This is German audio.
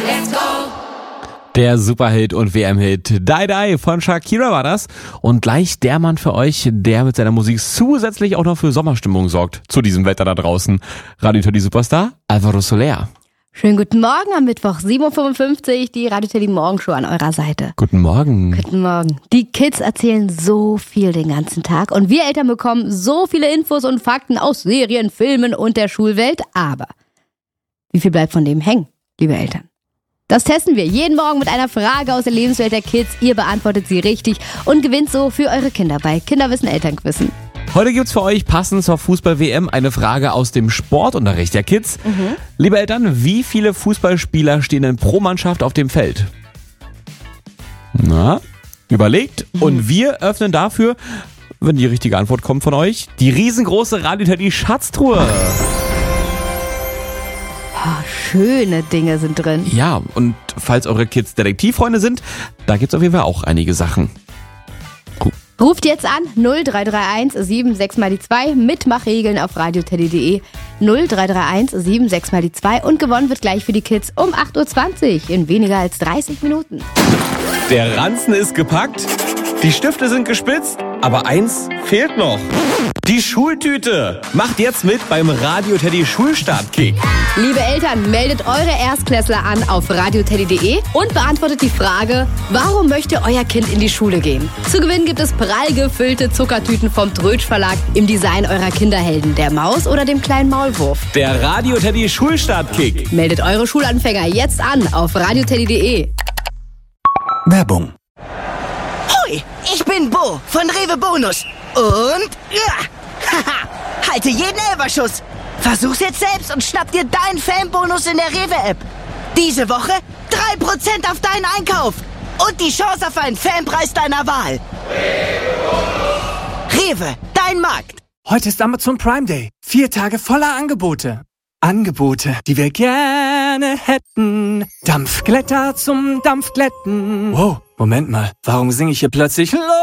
Let's go! Der Superhit und WM-Hit Die Die von Shakira war das. Und gleich der Mann für euch, der mit seiner Musik zusätzlich auch noch für Sommerstimmung sorgt. Zu diesem Wetter da draußen. Radio Teddy Superstar, Alvaro Soler. Schönen guten Morgen am Mittwoch, 7.55 Uhr, die Radio Teddy Morgenshow an eurer Seite. Guten Morgen. Guten Morgen. Die Kids erzählen so viel den ganzen Tag und wir Eltern bekommen so viele Infos und Fakten aus Serien, Filmen und der Schulwelt. Aber wie viel bleibt von dem hängen, liebe Eltern? Das testen wir jeden Morgen mit einer Frage aus der Lebenswelt der Kids. Ihr beantwortet sie richtig und gewinnt so für eure Kinder bei Kinderwissen Elternquissen. Heute gibt's für euch passend zur Fußball-WM eine Frage aus dem Sportunterricht der Kids. Liebe Eltern, wie viele Fußballspieler stehen denn pro Mannschaft auf dem Feld? Na, überlegt. Und wir öffnen dafür, wenn die richtige Antwort kommt von euch, die riesengroße Radio Teddy Schatztruhe. Schöne Dinge sind drin. Ja, und falls eure Kids Detektivfreunde sind, da gibt's auf jeden Fall auch einige Sachen. Ruft jetzt an 0331 76 mal die 2, Mitmachregeln auf radioteddy.de 0331 76 mal die 2 und gewonnen wird gleich für die Kids um 8.20 Uhr in weniger als 30 Minuten. Der Ranzen ist gepackt, die Stifte sind gespitzt, aber eins fehlt noch. Die Schultüte. Macht jetzt mit beim Radio Teddy Schulstartkick. Liebe Eltern, meldet eure Erstklässler an auf radioteddy.de und beantwortet die Frage, warum möchte euer Kind in die Schule gehen? Zu gewinnen gibt es prall gefüllte Zuckertüten vom Trötsch Verlag im Design eurer Kinderhelden, der Maus oder dem kleinen Maulwurf. Der Radio Teddy Schulstartkick. Meldet eure Schulanfänger jetzt an auf radioteddy.de. Werbung. Hoi, ich bin Bo von Rewe Bonus. Und halte jeden Elferschuss. Versuch's jetzt selbst und schnapp dir deinen Fanbonus in der Rewe-App. Diese Woche 3% auf deinen Einkauf. Und die Chance auf einen Fanpreis deiner Wahl. Rewe, dein Markt. Heute ist Amazon Prime Day. 4 Tage voller Angebote. Angebote, die wir gerne hätten. Dampfglätter zum Dampfglätten. Wow, Moment mal. Warum singe ich hier plötzlich